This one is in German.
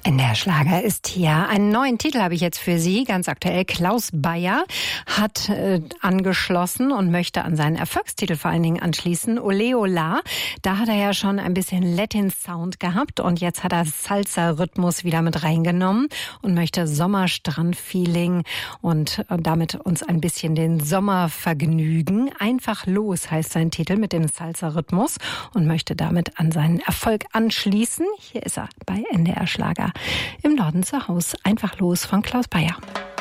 NDR Schlager ist hier. Einen neuen Titel habe ich jetzt für Sie, ganz aktuell. Klaus Bayer hat angeschlossen und möchte an seinen Erfolgstitel vor allen Dingen anschließen. Ole Ola, da hat er ja schon ein bisschen Latin-Sound gehabt und jetzt hat er Salsa-Rhythmus wieder mit reingenommen und möchte Sommerstrand-Feeling und damit uns ein bisschen den Sommer vergnügen. Einfach los heißt sein Titel mit dem Salsa-Rhythmus und möchte damit an seinen Erfolg anschließen. Hier ist er bei NDR Schlager. Im Norden zu Hause. Einfach los von Klaus Bayer.